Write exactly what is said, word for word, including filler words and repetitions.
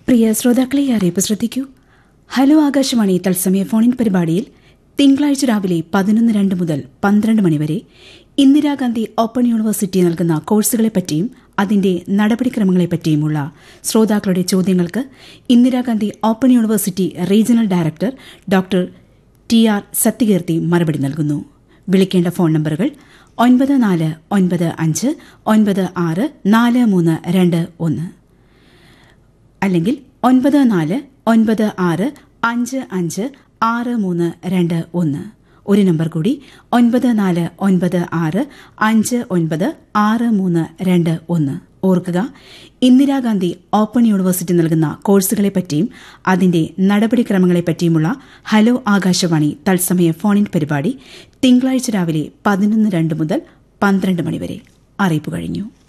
പ്രിയ ശ്രോതാക്കളെ അറിയിപ്പ് ശ്രദ്ധിക്കൂ. ഹലോ ആകാശവാണി തത്സമയ ഫോണിൻ പരിപാടിയിൽ തിങ്കളാഴ്ച രാവിലെ പതിനൊന്ന് രണ്ട് മുതൽ പന്ത്രണ്ട് മണിവരെ ഇന്ദിരാഗാന്ധി ഓപ്പൺ യൂണിവേഴ്സിറ്റി നൽകുന്ന കോഴ്സുകളെപ്പറ്റിയും അതിന്റെ നടപടിക്രമങ്ങളെപ്പറ്റിയുമുള്ള ശ്രോതാക്കളുടെ ചോദ്യങ്ങൾക്ക് Indira Gandhi open university regional director doctor T R Sathyakeerthi മറുപടി നൽകുന്നു. വിളിക്കേണ്ട ഫോൺ നമ്പറുകൾ ഒൻപത് നാല് ഒൻപത് അഞ്ച് ഒൻപത് ആറ് നാല് മൂന്ന് രണ്ട് ഒന്ന് അല്ലെങ്കിൽ ഒൻപത് നാല് ഒൻപത് ആറ് അഞ്ച് അഞ്ച് ആറ് മൂന്ന് രണ്ട് ഒന്ന്. ഒരു നമ്പർ കൂടി ഒൻപത് നാല് ഒൻപത് ആറ് അഞ്ച് ഒൻപത് ആറ് മൂന്ന് രണ്ട് ഒന്ന്. ഓർക്കുക, ഇന്ദിരാഗാന്ധി ഓപ്പൺ യൂണിവേഴ്സിറ്റി നൽകുന്ന കോഴ്സുകളെപ്പറ്റിയും അതിന്റെ നടപടിക്രമങ്ങളെപ്പറ്റിയുമുള്ള ഹലോ ആകാശവാണി തത്സമയ ഫോണിൻ പരിപാടി തിങ്കളാഴ്ച രാവിലെ പതിനൊന്ന് രണ്ട് മുതൽ പന്ത്രണ്ട് മണിവരെ. അറിയിപ്പ് കഴിഞ്ഞു.